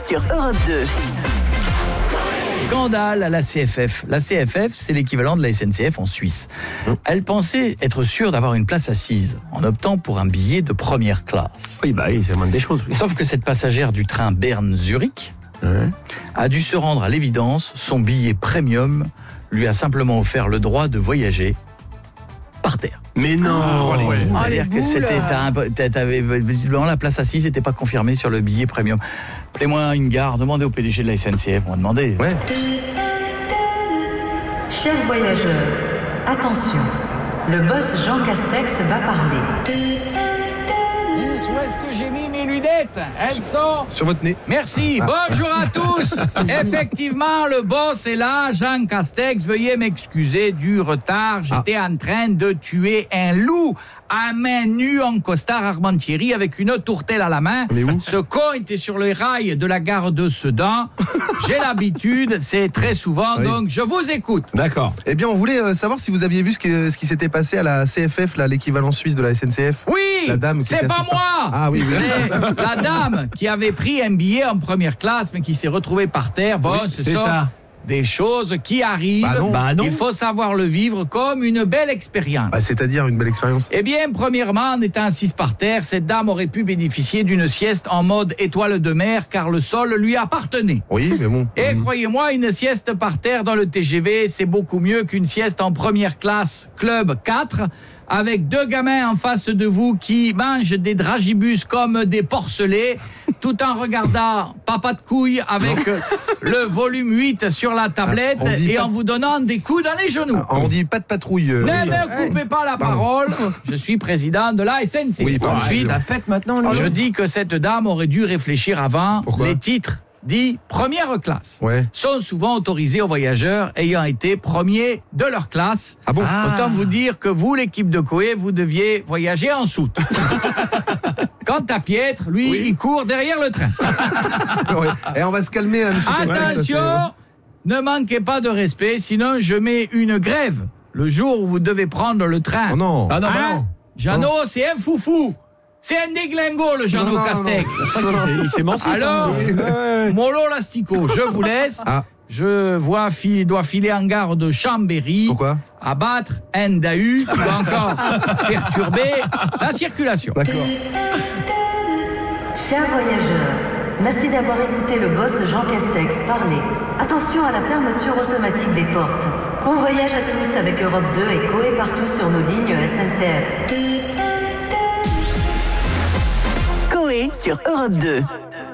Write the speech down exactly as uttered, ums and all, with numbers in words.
sur Europe deux. Scandale à la C F F. La C F F, c'est l'équivalent de la S N C F en Suisse. Elle pensait être sûre d'avoir une place assise en optant pour un billet de première classe. Oui, bah oui, c'est la moindre des choses. Oui. Sauf que cette passagère du train Berne-Zurich Ouais. a dû se rendre à l'évidence. Son billet premium lui a simplement offert le droit de voyager par terre. Mais non Oh, ouais. les Oh, les C'est-à-dire que boules. c'était, t'as un- t'as- t'avais, visiblement, la place assise n'était pas confirmée sur le billet premium. Appelez-moi une gare, demandez au P D G de la S N C F, on va demander. Ouais. Chers voyageurs, attention, le boss Jean Castex va parler. Où est-ce que j'ai mis mes lunettes? Elles sont... Sur votre nez. Merci, bonjour à tous. Effectivement, le boss est là, Jean Castex. Veuillez m'excuser du retard. J'étais en train de tuer un loup à main nue en costard Armentieri avec une tourtelle à la main. Mais où? Ce con était sur les rails de la gare de Sedan. J'ai l'habitude, c'est très souvent, Oui. donc je vous écoute. D'accord. Eh bien, on voulait euh, savoir si vous aviez vu ce, que, ce qui s'était passé à la C F F, là, l'équivalent suisse de la S N C F. Oui, La dame qui c'est était pas assise moi. par- Ah oui, oui. C'est la dame qui avait pris un billet en première classe, mais qui s'est retrouvée par terre. Bon, Oui, ce c'est sont ça. des choses qui arrivent. Bah non. Bah non. Il faut savoir le vivre comme une belle expérience. Bah, c'est-à-dire une belle expérience. Eh bien, premièrement, en étant assise par terre, cette dame aurait pu bénéficier d'une sieste en mode étoile de mer, car le sol lui appartenait. Oui, mais bon. Et croyez-moi, une sieste par terre dans le T G V, c'est beaucoup mieux qu'une sieste en première classe Club quatre, avec deux gamins en face de vous qui mangent des dragibus comme des porcelets, tout en regardant Papa de couille avec le volume huit sur la tablette Ah, on dit et pas- en vous donnant des coups dans les genoux. Ah, on dit pas de patrouille. euh, Ne oui. me coupez pas la Pardon. parole, je suis président de la S N C F. Oui, pardon. Ensuite, Ça pète maintenant, lui. je dis que cette dame aurait dû réfléchir avant. Pourquoi? Les titres dits première classe Ouais. sont souvent autorisés aux voyageurs ayant été premiers de leur classe. Ah bon? Autant vous dire que vous, l'équipe de Coé, vous deviez voyager en soute. Quant à Pietre, lui, Oui. il court derrière le train. Ouais. Et on va se calmer, là, monsieur Castex, ça, Attention, c'est- ne manquez pas de respect, sinon je mets une grève le jour où vous devez prendre le train. Oh non. Ah non, bah Hein non. Jeannot, c'est un foufou. C'est un déglingo, le Jeannot Non, non, Castex. Il s'est- Il s'émancipe. Alors, hein. Molo Lastico, je vous laisse. Ah. Je vois, fi- dois filer en gare de Chambéry. Pourquoi? Abattre un Dahu qui va encore perturber la circulation. D'accord. Chers voyageurs, merci d'avoir écouté le boss Jean Castex parler. Attention à la fermeture automatique des portes. Bon voyage à tous avec Europe deux et Coé partout sur nos lignes S N C F. Coé sur Europe deux.